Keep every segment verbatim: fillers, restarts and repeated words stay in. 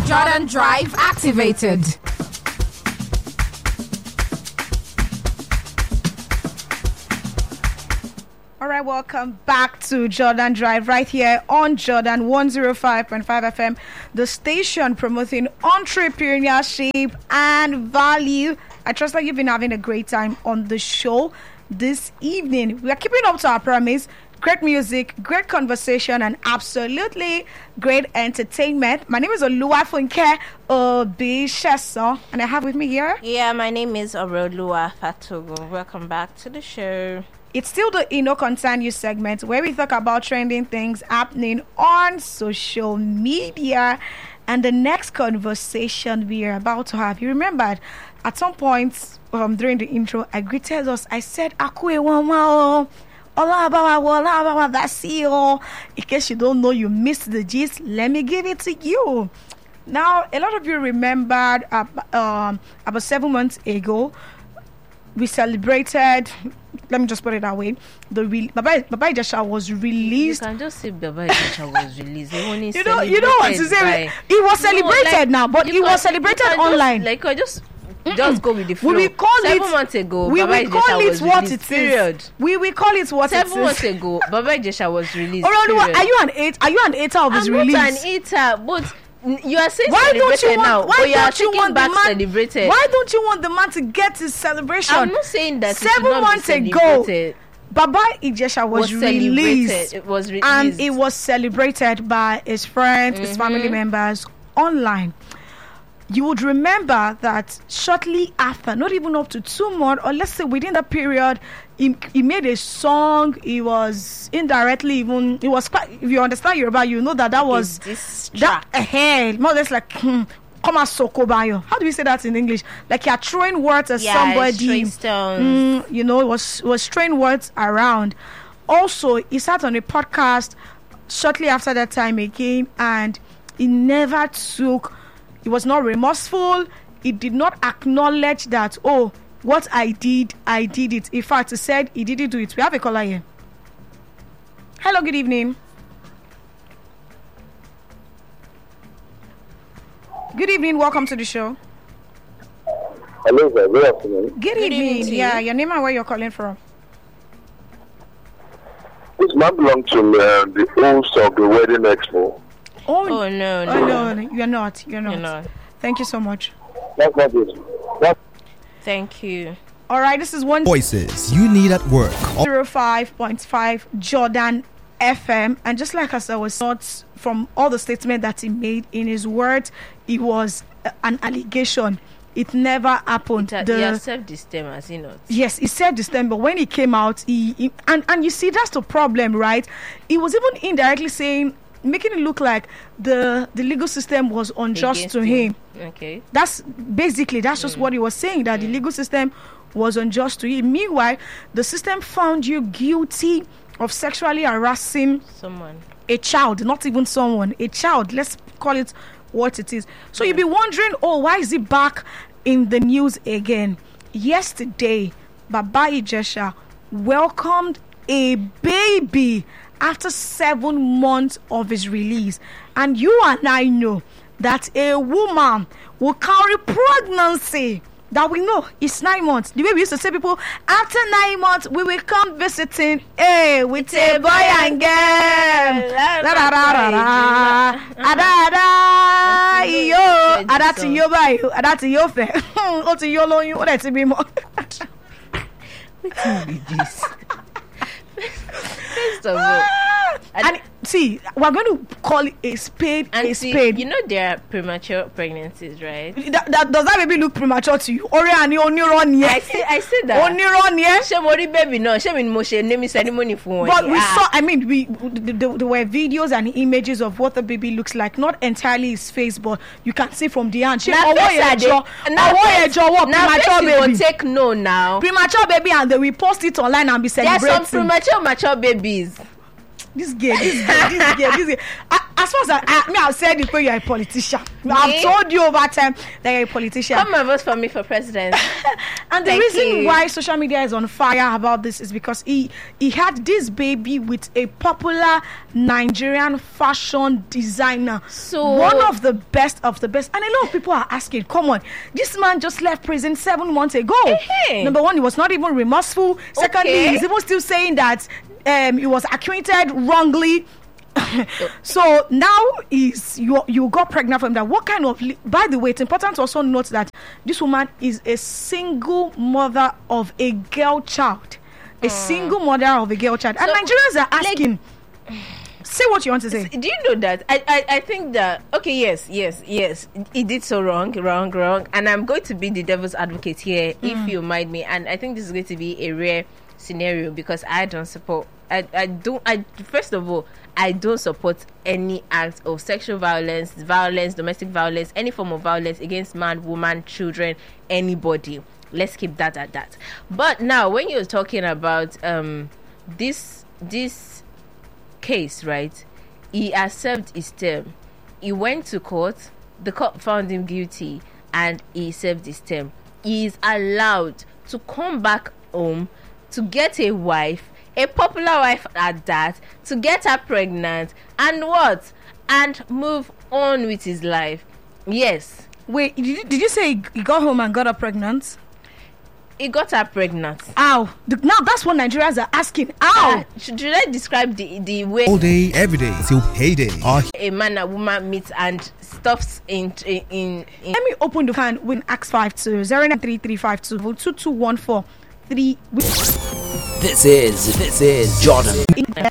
Jordan Drive activated. All right, welcome back to Jordan Drive right here on Jordan one oh five point five F M, the station promoting entrepreneurship and value. I trust that you've been having a great time on the show this evening. We are keeping up to our promise. Great music, great conversation, and absolutely great entertainment. My name is Oluwafunke Obisheso, and I have with me here. Yeah, my name is Orolua Fatogo. Welcome back to the show. It's still the You Know Concern You segment where we talk about trending things happening on social media. And the next conversation we are about to have, you remembered at some point um, during the intro, I greeted us. I said, Akwe Wama, Ola that's you. In case you don't know, you missed the gist. Let me give it to you. Now, a lot of you remembered uh, um, about seven months ago, we celebrated. Let me just put it that way. The re- Baba Baba Ijesha was released. You can just say Baba Ijesha was released. You know, you know what to say. It was celebrated no, like, now, but it was celebrated online. Just, like I just, just go with the flow. We will call Seven it, months ago, we Baba will call Ijesha it was what released, it is. Period. We will call it what Seven it is. months ago, Baba Ijesha was released. Oroluwa, are you an eight? Are you an hater of his I'm release? I'm not an hater, but. You are saying why don't you want, now, why but you don't are you taking want back the man, celebrated. Why don't you want the man to get his celebration? I'm not saying that seven it should not months be ago, Baba Ijesha was, was released. It was released, and it was celebrated by his friends, mm-hmm. his family members online. You would remember that shortly after, not even up to two months, or let's say within that period, he, he made a song. He was indirectly even, it was quite, if you understand Yoruba, you know that that was this that ahead, more or less like, hmm, come on, Sokobayo. How do we say that in English? Like you're throwing words at yeah, somebody. Mm, you know, it was, it was throwing words around. Also, he sat on a podcast shortly after that time again, and he never took. He was not remorseful. He did not acknowledge that, oh, what I did, I did it. In fact, he said he didn't do it. We have a caller here. Hello, good evening. Good evening. Welcome to the show. Hello, sir. Good afternoon. Good, good evening. evening Yeah, your name and where you're calling from. This man belongs to uh, the host of the Wedding Expo. Oh, oh no, no, oh, no, no, you're not. You're not. You're not. Thank you so much. That's not it. That's Thank you. All right, this is one voices you need at work. zero five point five Jordan F M, and just like as I was not from all the statement that he made in his words, it was uh, an allegation. It never happened. It, the, he accepted this term, has he not? Yes, he said this time, but when he came out, he, he and and you see that's the problem, right? He was even indirectly saying, making it look like the the legal system was unjust Against to him. him. Okay. That's basically that's just Mm. what he was saying, that mm. the legal system was unjust to him. Meanwhile, the system found you guilty of sexually harassing someone, a child, not even someone, a child. Let's call it what it is. So mm. you'll be wondering, oh, why is he back in the news again? Yesterday, Baba Ijesha welcomed a baby after seven months of his release. And you and I know that a woman will carry pregnancy that we know is nine months. The way we used to say, people, after nine months, we will come visiting, hey, with a boy and girl. La da da da da. Ada ada yo. Ada ti yo ba yo. Ada ti yo fe. O ti yo loyun. O de ti bimo. What is this? First of all, and see, we're going to call it a spade and a see, spade. You know there are premature pregnancies, right? That, that, does that baby look premature to you? Ore ani oniron ye. I say, I said that. Oniron ye. She mori baby no. She mean mo she name ceremony for one. But we ah. saw. I mean, we there, there were videos and images of what the baby looks like. Not entirely his face, but you can see from the hand. She now face now premature baby. Take no now. Premature baby, and they will post it online and be celebrating. There are some premature mature babies. This girl, this girl, this girl, this girl. I, I as far as I, I me, I've said it, but you're a politician. I've told you over time that you're a politician. Come and vote for me for president. And the Thank reason you. why social media is on fire about this is because he he had this baby with a popular Nigerian fashion designer. So- one of the best of the best. And a lot of people are asking, come on, this man just left prison seven months ago. Hey. Number one, he was not even remorseful. Secondly, Okay. he's even still saying that um, he was acquitted wrongly. So now is you you got pregnant from that. What kind of li- by the way, it's important to also note that this woman is a single mother of a girl child. A single mother of a girl child. And So, Nigerians are asking, say what you want to say. Do you know that? I, I, I think that, okay, yes, yes, yes. He did so wrong, wrong, wrong. And I'm going to be the devil's advocate here, if you mind me. And I think this is going to be a rare scenario because I don't support, I, I don't, I, first of all, I don't support any act of sexual violence, violence, domestic violence, any form of violence against man, woman, children, anybody. Let's keep that at that. But now, when you're talking about um this this case, right? He has served his term. He went to court. The court found him guilty, and he served his term. He is allowed to come back home to get a wife, a popular wife at that, to get her pregnant, and what? And move on with his life. Yes. Wait, did you, did you say he got home and got her pregnant? He got her pregnant. Ow. The- now that's what Nigerians are asking. Ow. Uh, should, should I describe the, the way All day, every day, till payday. Our a man and woman meets and stuffs in in, in, in Let me open the can with X five two zero nine three three five two two two one four three. This is this is Jordan.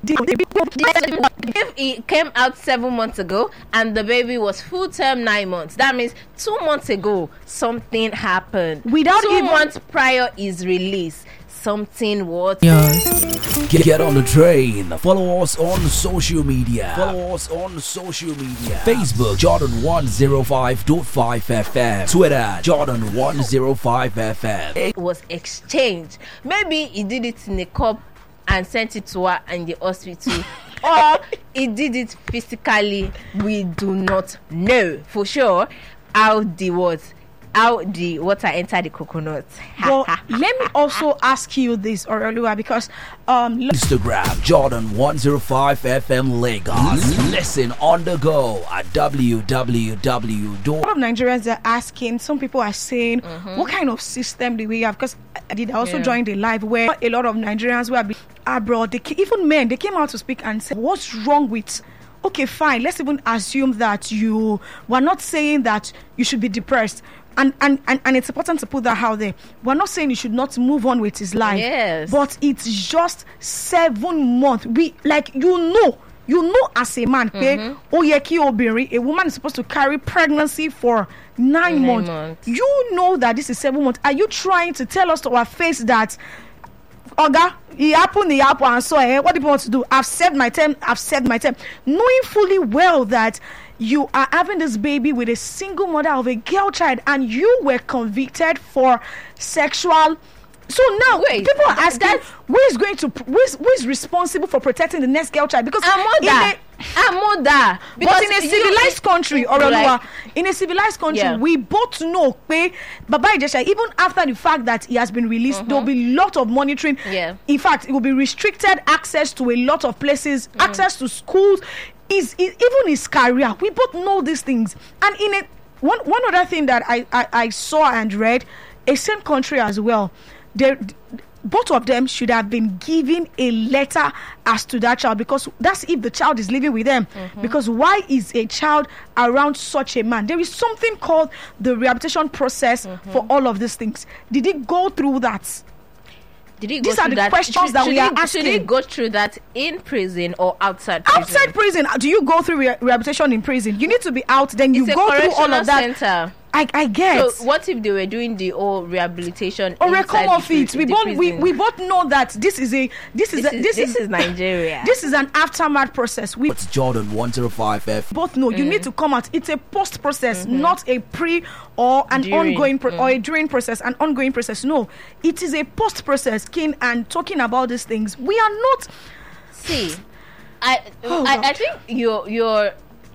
If he came out seven months ago and the baby was full term nine months, that means two months ago something happened. Without two even- months prior his release, something was. Get, get on the train. Follow us on social media. Follow us on social media. Facebook Jordan one oh five point five F M. Twitter Jordan one oh five F M. It was exchanged. Maybe he did it in a cup and sent it to her in the hospital, or he did it physically. We do not know for sure how the what how the water entered the coconut. Well, let me also ask you this, Orolua, because um, look, Instagram Jordan one oh five F M Lagos. Listen on the go at w w w. a lot of Nigerians are asking. Some people are saying, what kind of system do we have? Because I did also Yeah. join the live where a lot of Nigerians were abroad. They, ca- even men, they came out to speak and said, what's wrong with? Okay, fine. Let's even assume that you were not saying that you should be depressed. And, and, and, and it's important to put that out there. We're not saying you should not move on with his life. Yes. But it's just seven months. We like you know, you know as a man, okay, oyeki obìnrin, a woman is supposed to carry pregnancy for nine, Nine months. months. You know that this is seven months. Are you trying to tell us to our face that Oga, it happened, it happened, and so eh, what do you want to do? I've served my term, I've served my term. Knowing fully well that you are having this baby with a single mother of a girl child and you were convicted for sexual. So now Wait, people are that- asking that's- who is going to who is, who is responsible for protecting the next girl child? Because I'm in mother. I'm mother. but in a civilized country, or like, in a civilized country, Yeah. we both know, pé, Baba Ijesha, even after the fact that he has been released, there will be a lot of monitoring. Yeah. In fact, it will be restricted access to a lot of places, access to schools, is is- even his career. We both know these things. And in a one one other thing that I I, I saw and read, a same country as well. There. Both of them should have been given a letter as to that child, because that's if the child is living with them. Because why is a child around such a man? There is something called the rehabilitation process for all of these things. Did he go through that? Did he go These are through the that? questions should, that should we he, are Should he asking. go through that in prison or outside prison? Outside prison, do you go through re- rehabilitation in prison? You need to be out, then you It's a go through all correctional of that. center. I, I get. So what if they were doing the whole rehabilitation? or inside come the off it. pri- We the both we, prison? we both know that this is a this is This a, is- this, this is, is Nigeria. This is an aftermath process. We It's Jordan one oh five F M. both know you need to come out. It's a post process, not a pre or an During, ongoing pro- or a during process, an ongoing process. No, it is a post process. Kin and talking about these things, we are not. See, I, Oh, I, God. I think you're you're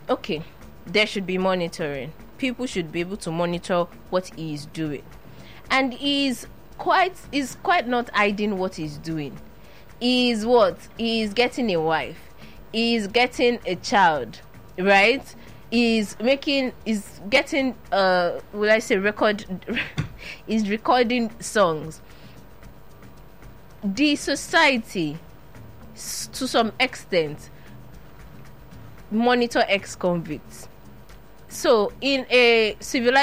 okay, there should be monitoring. People should be able to monitor what he is doing, and he's quite is quite not hiding what he's doing. He's what he's getting a wife, he's getting a child, right? He's making is getting uh will I say record is recording songs. The society, s- to some extent, monitor ex-convicts. So in a civilized